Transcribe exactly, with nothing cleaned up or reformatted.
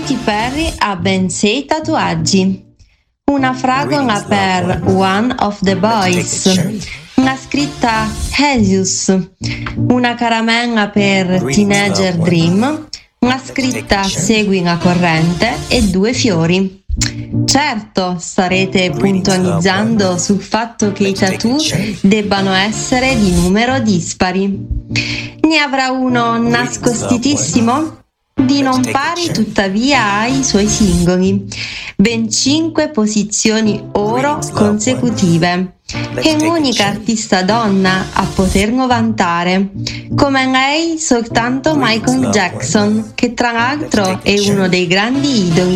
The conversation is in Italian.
Katy Perry ha ben sei tatuaggi. Una fragola per One of the Boys, una scritta Jesus, una caramella per Teenager Dream, una scritta Segui la corrente e due fiori. Certo, starete puntualizzando sul fatto che i tattoo debbano essere di numero dispari. Ne avrà uno nascostitissimo? Di non pari tuttavia ai suoi singoli, ben cinque posizioni oro consecutive. È l'unica artista donna a poterlo vantare. Come lei soltanto Michael Jackson, che tra l'altro è uno dei grandi idoli